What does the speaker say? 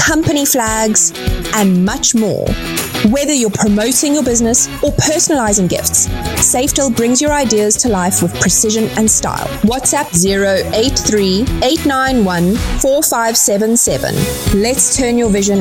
company flags, and much more. Whether you're promoting your business or personalizing gifts, Safedale brings your ideas to life with precision and style. WhatsApp 083 891 4577. Let's turn your vision